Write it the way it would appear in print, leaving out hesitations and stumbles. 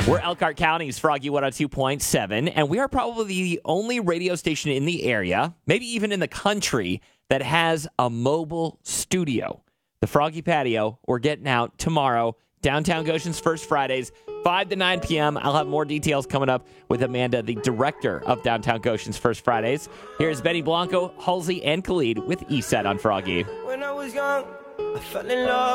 We're Elkhart County's Froggy 102.7, and we are probably the only radio station in the area, maybe even in the country, that has a mobile studio. The Froggy Patio, we're getting out tomorrow, downtown Goshen's First Fridays, 5 to 9 p.m. I'll have more details coming up with Amanda, the director of downtown Goshen's First Fridays. Here's Benny Blanco, Halsey, and Khalid with Eastside on Froggy. When I was young, I fell in love.